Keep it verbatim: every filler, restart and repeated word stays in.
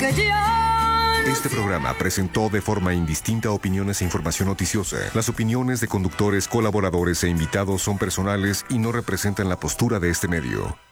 que ya no Este programa presentó de forma indistinta opiniones e información noticiosa. Las opiniones de conductores, colaboradores e invitados son personales y no representan la postura de este medio.